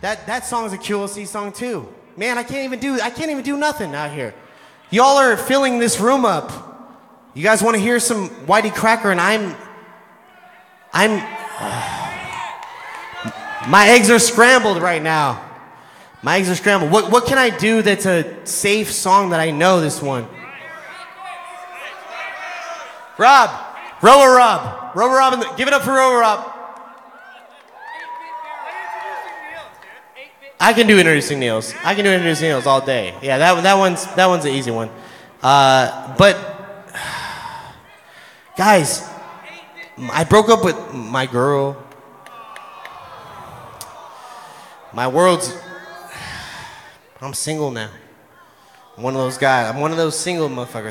That song's a QLC song too. Man, I can't even do nothing out here. Y'all are filling this room up. You guys want to hear some Whitey Cracker, and my eggs are scrambled right now. My eggs are scrambled. What can I do that's a safe song that I know this one? Rob, give it up for Rob. I can do introducing Neils. All day. Yeah, that one's an easy one. But guys, I broke up with my girl. I'm single now. I'm one of those guys. I'm one of those single motherfuckers.